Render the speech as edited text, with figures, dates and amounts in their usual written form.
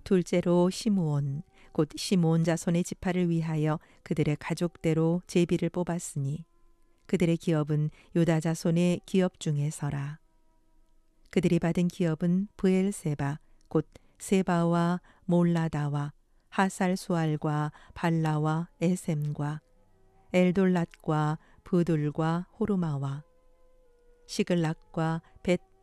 둘째로 시므온 곧 시므온 자손의 지파를 위하여 그들의 가족대로 제비를 뽑았으니 그들의 기업은 유다 자손의 기업 중에서라. 그들이 받은 기업은 브엘세바 곧 세바와 몰라다와 하살수알과 발라와 에셈과 엘돌랏과 부둘과 호르마와 시글락과 벳